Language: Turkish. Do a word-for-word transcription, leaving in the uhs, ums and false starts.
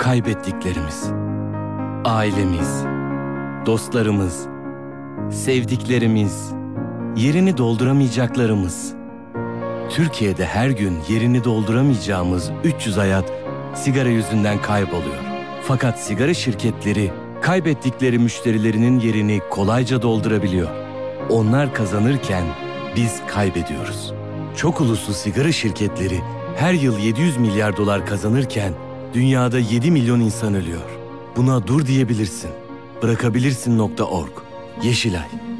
kaybettiklerimiz, ailemiz, dostlarımız, sevdiklerimiz, yerini dolduramayacaklarımız. Türkiye'de her gün yerini dolduramayacağımız üç yüz hayat sigara yüzünden kayboluyor. Fakat sigara şirketleri kaybettikleri müşterilerinin yerini kolayca doldurabiliyor. Onlar kazanırken biz kaybediyoruz. Çok uluslu sigara şirketleri her yıl yedi yüz milyar dolar kazanırken dünyada yedi milyon insan ölüyor. Buna dur diyebilirsin. Bırakabilirsin nokta org. Yeşilay.